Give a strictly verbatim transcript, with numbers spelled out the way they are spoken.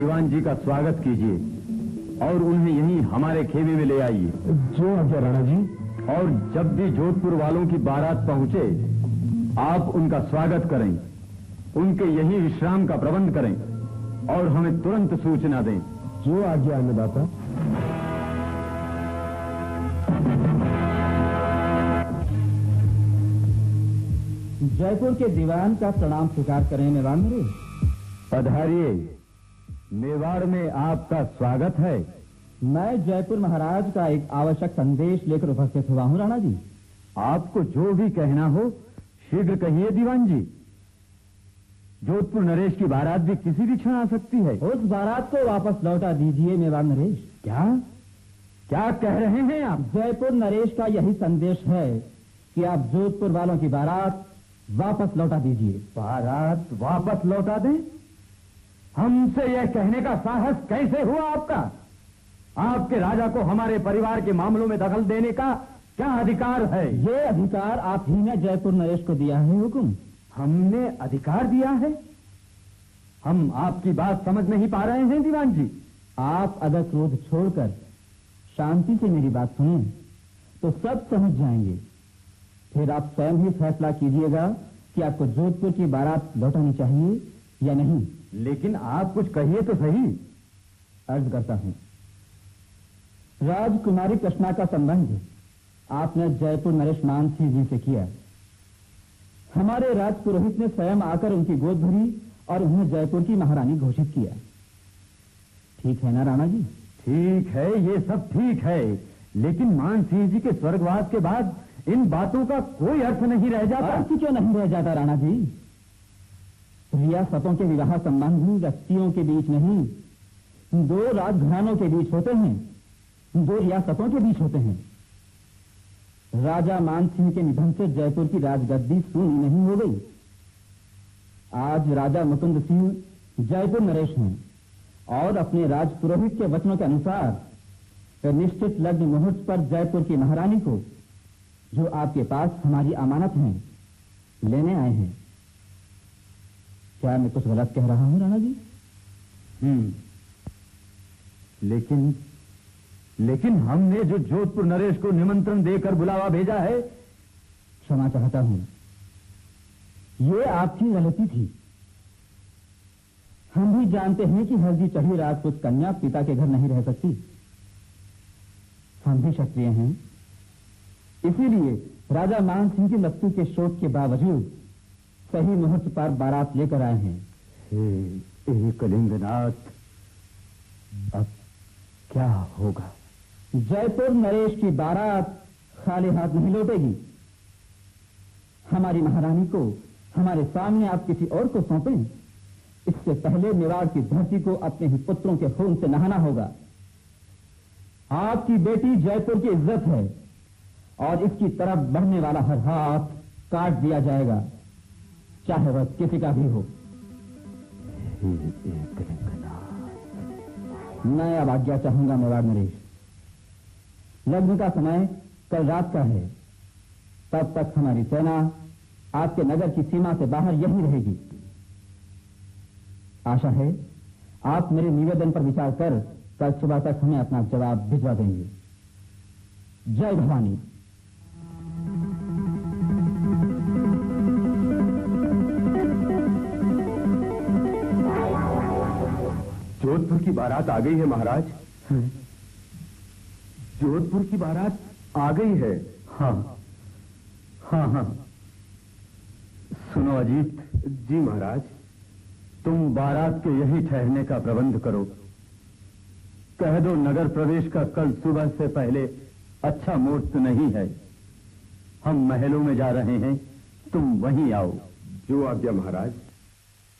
दीवान जी का स्वागत कीजिए और उन्हें यहीं हमारे खेमे में ले आइए। जो आज्ञा राणा जी। और जब भी जोधपुर वालों की बारात पहुंचे आप उनका स्वागत करें, उनके यहीं विश्राम का प्रबंध करें और हमें तुरंत सूचना दें। जो आज्ञा अन्नदाता। जयपुर के दीवान का प्रणाम स्वीकार करें मेवाड़ मेरे। पधारिए, मेवाड़ में आपका स्वागत है। मैं जयपुर महाराज का एक आवश्यक संदेश लेकर उपस्थित हुआ हूं राणा जी। आपको जो भी कहना हो शीघ्र कहिए दीवान जी। जोधपुर नरेश की बारात भी किसी भी क्षण आ सकती है। उस बारात को वापस लौटा दीजिए मेवाड़ नरेश। क्या क्या कह रहे हैं आप? जयपुर नरेश का यही संदेश है कि आप जोधपुर वालों की बारात वापस लौटा दीजिए। बारात वापस लौटा दें? हमसे यह कहने का साहस कैसे हुआ आपका? आपके राजा को हमारे परिवार के मामलों में दखल देने का क्या अधिकार है? ये अधिकार आप ही ने जयपुर नरेश को दिया है हुकुम। हमने अधिकार दिया है? हम आपकी बात समझ नहीं पा रहे हैं दीवान जी। आप अगर क्रोध छोड़कर शांति से मेरी बात सुनें तो सब समझ जाएंगे। फिर आप स्वयं ही फैसला कीजिएगा कि आपको जोधपुर की बारात लौटानी चाहिए या नहीं। लेकिन आप कुछ कहिए तो सही। अर्ज करता हूं, राजकुमारी कृष्णा का संबंध आपने जयपुर नरेश मानसिंह जी से किया। हमारे राजपुरोहित ने स्वयं आकर उनकी गोद भरी और उन्हें जयपुर की महारानी घोषित किया। ठीक है ना राणा जी? ठीक है, ये सब ठीक है, लेकिन मानसिंह जी के स्वर्गवास के बाद इन बातों का कोई अर्थ नहीं रह जाता। अर्थ क्यों नहीं रह जाता राणा जी? रियासतों के विवाह संबंध व्यक्तियों के बीच नहीं, दो राजघरानों के बीच होते हैं, दो रियासतों के बीच होते हैं। राजा मानसिंह के निधन से जयपुर की राजगद्दी सूनी नहीं हो गई। आज राजा मुकुंद सिंह जयपुर नरेश हैं और अपने राजपुरोहित के वचनों के अनुसार निश्चित लग्न मुहूर्त पर जयपुर की महारानी को, जो आपके पास हमारी अमानत है, लेने आए हैं। क्या मैं कुछ गलत कह रहा हूं राणा जी? हम्म लेकिन लेकिन हमने जो जोधपुर नरेश को निमंत्रण देकर बुलावा भेजा है। क्षमा चाहता हूं, ये आपकी गलती थी। हम भी जानते हैं कि हल्दी चढ़ी राजपूत कन्या पिता के घर नहीं रह सकती। हम भी क्षत्रिय हैं, इसीलिए राजा मानसिंह की मृत्यु के शोक के बावजूद सही मुहूर्त पर बारात लेकर आए हैं। हे कलिंगनाथ, अब क्या होगा? जयपुर नरेश की बारात खाली हाथ नहीं लौटेगी। हमारी महारानी को हमारे सामने आप किसी और को सौंपें, इससे पहले मेवाड़ की धरती को अपने ही पुत्रों के खून से नहाना होगा। आपकी बेटी जयपुर की इज्जत है और इसकी तरफ बढ़ने वाला हर हाथ काट दिया जाएगा, चाहे वह किसी का भी हो। मैं अब आज्ञा चाहूंगा मेवाड़ नरेश। लग्न का समय कल रात का है, तब तक हमारी सेना आपके नगर की सीमा से बाहर यहीं रहेगी। आशा है आप मेरे निवेदन पर विचार कर कल सुबह तक हमें अपना जवाब भिजवा देंगे। जय भवानी। जोधपुर की बारात आ गई है महाराज। जोधपुर की बारात आ गई है। हाँ हाँ हाँ। सुनो अजीत जी। महाराज, तुम बारात के यही ठहरने का प्रबंध करो। कह दो नगर प्रवेश का कल सुबह से पहले अच्छा मुहूर्त नहीं है। हम महलों में जा रहे हैं, तुम वहीं आओ। जो आज्ञा महाराज।